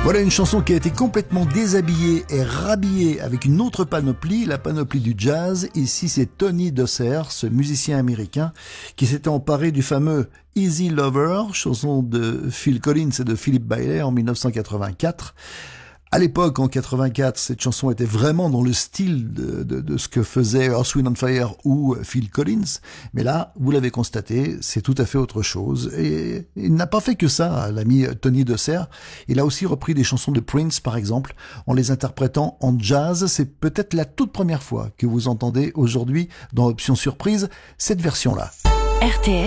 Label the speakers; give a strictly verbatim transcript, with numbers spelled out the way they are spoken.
Speaker 1: Voilà une chanson qui a été complètement déshabillée et rhabillée avec une autre panoplie, la panoplie du jazz. Ici, c'est Tony Dosser, ce musicien américain, qui s'était emparé du fameux Easy Lover, chanson de Phil Collins et de Philip Bailey en mille neuf cent quatre-vingt-quatre. À l'époque, en quatre-vingt-quatre, cette chanson était vraiment dans le style de, de, de ce que faisait Earth, Wind and Fire ou Phil Collins. Mais là, vous l'avez constaté, c'est tout à fait autre chose. Et il n'a pas fait que ça, l'ami Tony Dosser. Il a aussi repris des chansons de Prince, par exemple, en les interprétant en jazz. C'est peut-être la toute première fois que vous entendez aujourd'hui, dans Option Surprise, cette version-là.
Speaker 2: R T L